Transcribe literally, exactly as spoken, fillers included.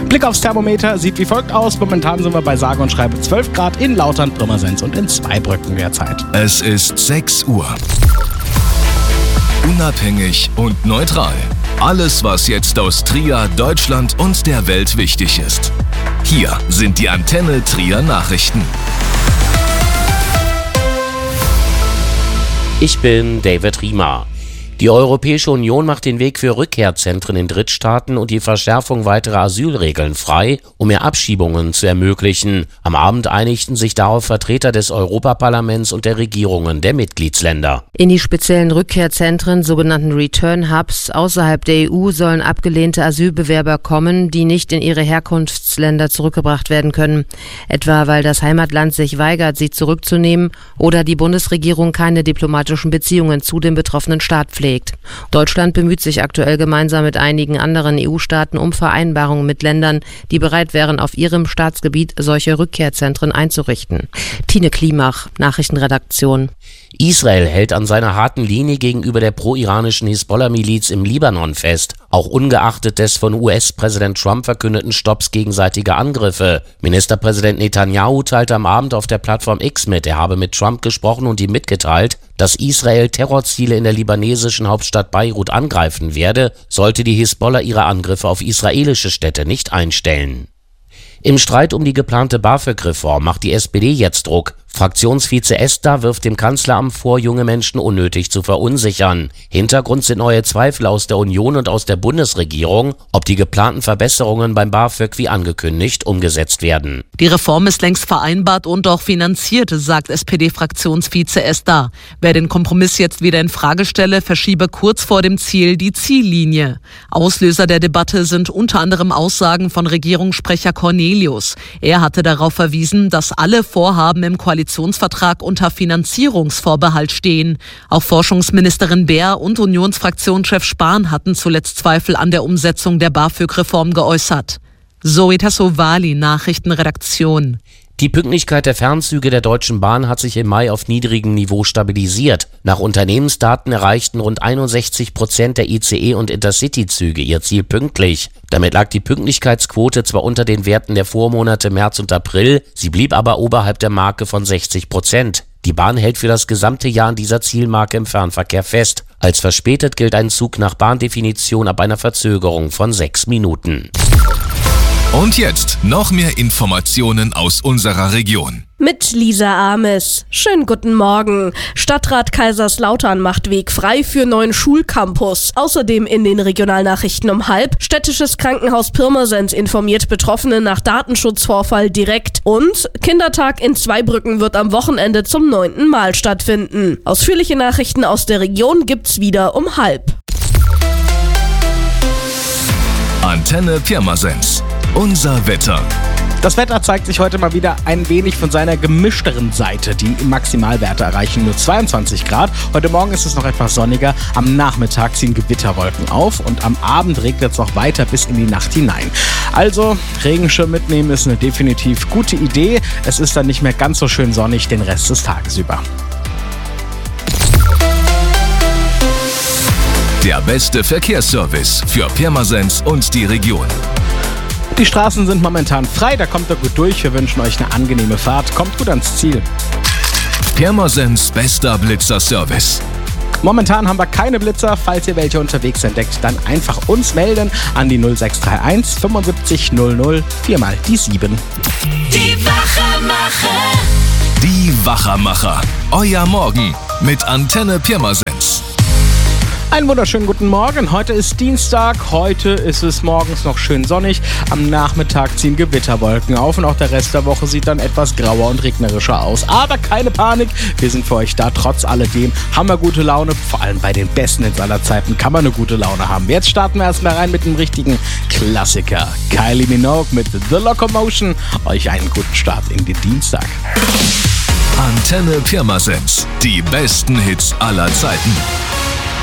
Blick aufs Thermometer sieht wie folgt aus. Momentan sind wir bei sage und schreibe zwölf Grad in Lautern, Pirmasens und in Zweibrücken derzeit. Es ist sechs Uhr. Unabhängig und neutral. Alles, was jetzt aus Trier, Deutschland und der Welt wichtig ist. Hier sind die Antenne Trier Nachrichten. Ich bin David Riemer. Die Europäische Union macht den Weg für Rückkehrzentren in Drittstaaten und die Verschärfung weiterer Asylregeln frei, um mehr Abschiebungen zu ermöglichen. Am Abend einigten sich darauf Vertreter des Europaparlaments und der Regierungen der Mitgliedsländer. In die speziellen Rückkehrzentren, sogenannten Return Hubs, außerhalb der E U sollen abgelehnte Asylbewerber kommen, die nicht in ihre Herkunftsländer zurückgebracht werden können. Etwa weil das Heimatland sich weigert, sie zurückzunehmen oder die Bundesregierung keine diplomatischen Beziehungen zu dem betroffenen Staat pflegt. Deutschland bemüht sich aktuell gemeinsam mit einigen anderen E U-Staaten um Vereinbarungen mit Ländern, die bereit wären, auf ihrem Staatsgebiet solche Rückkehrzentren einzurichten. Tine Klimach, Nachrichtenredaktion. Israel hält an seiner harten Linie gegenüber der pro-iranischen Hisbollah-Miliz im Libanon fest, auch ungeachtet des von U S-Präsident Trump verkündeten Stopps gegenseitiger Angriffe. Ministerpräsident Netanyahu teilte am Abend auf der Plattform X mit, er habe mit Trump gesprochen und ihm mitgeteilt, dass Israel Terrorziele in der libanesischen Hauptstadt Beirut angreifen werde, sollte die Hisbollah ihre Angriffe auf israelische Städte nicht einstellen. Im Streit um die geplante BAföG-Reform macht die S P D jetzt Druck. Fraktionsvize Esther wirft dem Kanzleramt vor, junge Menschen unnötig zu verunsichern. Hintergrund sind neue Zweifel aus der Union und aus der Bundesregierung, ob die geplanten Verbesserungen beim BAföG wie angekündigt umgesetzt werden. Die Reform ist längst vereinbart und auch finanziert, sagt S P D-Fraktionsvize Esther. Wer den Kompromiss jetzt wieder in Frage stelle, verschiebe kurz vor dem Ziel die Ziellinie. Auslöser der Debatte sind unter anderem Aussagen von Regierungssprecher Cornelius. Er hatte darauf verwiesen, dass alle Vorhaben im Koalitionsvertrag unter Finanzierungsvorbehalt stehen. Auch Forschungsministerin Beer und Unionsfraktionschef Spahn hatten zuletzt Zweifel an der Umsetzung der BAföG-Reform geäußert. Zoe Tassovali, Nachrichtenredaktion. Die Pünktlichkeit der Fernzüge der Deutschen Bahn hat sich im Mai auf niedrigem Niveau stabilisiert. Nach Unternehmensdaten erreichten rund einundsechzig Prozent der I C E- und Intercity-Züge ihr Ziel pünktlich. Damit lag die Pünktlichkeitsquote zwar unter den Werten der Vormonate März und April, sie blieb aber oberhalb der Marke von sechzig Prozent. Die Bahn hält für das gesamte Jahr an dieser Zielmarke im Fernverkehr fest. Als verspätet gilt ein Zug nach Bahndefinition ab einer Verzögerung von sechs Minuten. Und jetzt noch mehr Informationen aus unserer Region. Mit Lisa Ames. Schönen guten Morgen. Stadtrat Kaiserslautern macht Weg frei für neuen Schulcampus. Außerdem in den Regionalnachrichten um halb. Städtisches Krankenhaus Pirmasens informiert Betroffene nach Datenschutzvorfall direkt. Und Kindertag in Zweibrücken wird am Wochenende zum neunten Mal stattfinden. Ausführliche Nachrichten aus der Region gibt's wieder um halb. Antenne Pirmasens. Unser Wetter. Das Wetter zeigt sich heute mal wieder ein wenig von seiner gemischteren Seite. Die Maximalwerte erreichen nur zweiundzwanzig Grad. Heute Morgen ist es noch etwas sonniger. Am Nachmittag ziehen Gewitterwolken auf und am Abend regnet es noch weiter bis in die Nacht hinein. Also Regenschirm mitnehmen ist eine definitiv gute Idee. Es ist dann nicht mehr ganz so schön sonnig den Rest des Tages über. Der beste Verkehrsservice für Pirmasens und die Region. Die Straßen sind momentan frei, da kommt ihr gut durch. Wir wünschen euch eine angenehme Fahrt. Kommt gut ans Ziel. Pirmasens bester Blitzerservice. Momentan haben wir keine Blitzer. Falls ihr welche unterwegs entdeckt, dann einfach uns melden an die null sechs drei eins fünfundsiebzig null null, viermal die sieben. Die Wachermacher. Die Wachermacher. Euer Morgen mit Antenne Pirmasens. Einen wunderschönen guten Morgen. Heute ist Dienstag. Heute ist es morgens noch schön sonnig. Am Nachmittag ziehen Gewitterwolken auf und auch der Rest der Woche sieht dann etwas grauer und regnerischer aus. Aber keine Panik. Wir sind für euch da. Trotz alledem haben wir gute Laune. Vor allem bei den besten Hits aller Zeiten kann man eine gute Laune haben. Jetzt starten wir erstmal rein mit dem richtigen Klassiker. Kylie Minogue mit The Locomotion. Euch einen guten Start in den Dienstag. Antenne Pirmasens. Die besten Hits aller Zeiten.